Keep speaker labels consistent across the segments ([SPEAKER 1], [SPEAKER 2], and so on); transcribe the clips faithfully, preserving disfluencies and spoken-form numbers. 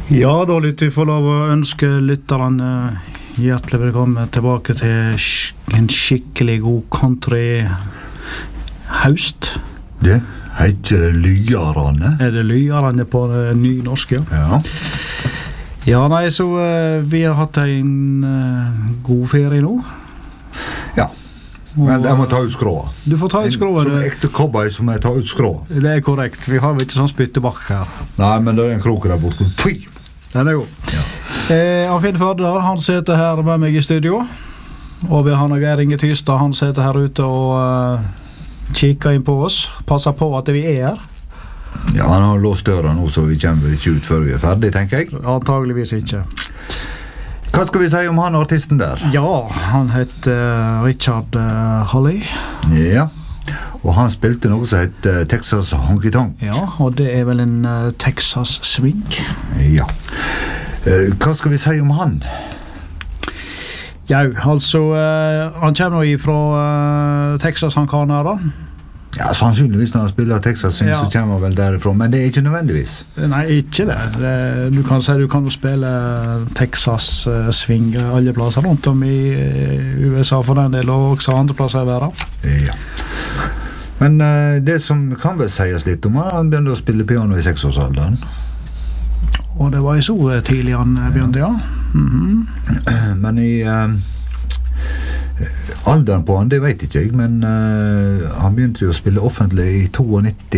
[SPEAKER 1] Ja, da lytter vi for lov å ønske lytterne hjertelig velkommen tilbake til en skikkelig god country-haust.
[SPEAKER 2] Det heter det Lyarane.
[SPEAKER 1] Er det Lyarane på nynorsk, ja?
[SPEAKER 2] Ja.
[SPEAKER 1] Ja, nei, så uh, vi har hatt en uh, god ferie nå.
[SPEAKER 2] Ja, men jeg må ta ut skråa.
[SPEAKER 1] Du får ta ut skråa.
[SPEAKER 2] Som ekte cowboy som jeg tar ut skråa.
[SPEAKER 1] Det er korrekt, vi har jo ikke sånn spyttebakk her.
[SPEAKER 2] Nei, men det er en krok der borte. Pui!
[SPEAKER 1] Den er god.
[SPEAKER 2] Ja.
[SPEAKER 1] Eh, Finn Førde, han sitter her med meg i studio. Og vi har Geir Inge Tystad, han sitter her ute og uh, kikker inn på oss. Passer på at vi er her.
[SPEAKER 2] Ja, han har låst døra nå, så vi kommer ikke ut før vi er ferdig, tenker jeg.
[SPEAKER 1] Antageligvis ikke.
[SPEAKER 2] Hva skal vi si om han artisten der?
[SPEAKER 1] Ja, han heter uh, Richard uh, Hawley.
[SPEAKER 2] Ja, og han spilte noe som heter uh, Texas Honky Tonk.
[SPEAKER 1] Ja, og det er vel en uh, Texas swing.
[SPEAKER 2] Ja. Uh, hva skal vi si om han?
[SPEAKER 1] Ja, altså, uh, han kommer jo fra uh, Texas, han kan her da.
[SPEAKER 2] Ja, sannsynligvis når han spiller Texas swing, ja. Så kommer han vel derifra, men det er ikke nødvendigvis.
[SPEAKER 1] Nei, ikke det. det du kan si du kan jo spille Texas uh, swing alle plasser rundt om i uh, U S A for den del, og også andre plasser i verden.
[SPEAKER 2] Ja. Men uh, det som kan vel sies litt om, han begynte å spille piano i seksårsalderen.
[SPEAKER 1] Og det var jo så tidlig han begynte, ja. Mm-hmm.
[SPEAKER 2] Men i uh, alderen på han, det vet ikke jeg, men uh, han begynte jo å spille offentlig i nittito.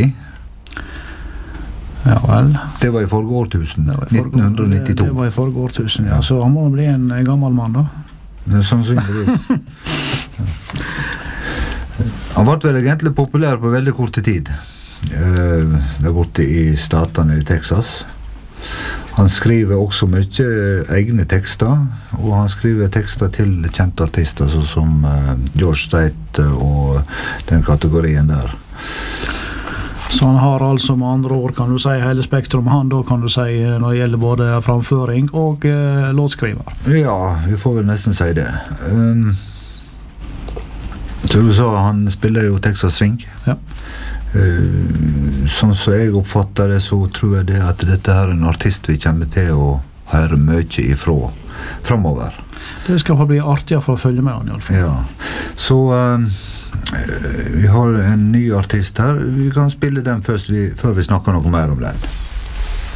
[SPEAKER 1] Ja vel.
[SPEAKER 2] Det var i forrige årtusen,
[SPEAKER 1] det var i forrige,
[SPEAKER 2] nitten nittito.
[SPEAKER 1] Det, det var i forrige årtusen, ja. Så han må bli en, en gammel mann da.
[SPEAKER 2] Det er sannsynligvis. Ja. Han ble vel egentlig populær på veldig korte tid. Uh, der borte i statene i Texas. Han skriver også mye egne tekster, og han skriver tekster til kjente artister, så som uh, George Strait og den kategorien der.
[SPEAKER 1] Så han har altså med andre ord, kan du si, hele spektrum han da, kan du si, når det gjelder både framføring og uh, låtskriver.
[SPEAKER 2] Ja, vi får vel nesten si det. Um, så du sa, han spiller jo Texas swing.
[SPEAKER 1] Ja.
[SPEAKER 2] Uh, sånn som jeg oppfatter det, så tror jeg det at dette her er en artist vi kommer til å høre mye ifra fremover.
[SPEAKER 1] Det skal bli artigere for å følge med han i alle fall.
[SPEAKER 2] Ja, så uh, vi har en ny artist her. Vi kan spille den først vi, før vi snakker noe mer om den.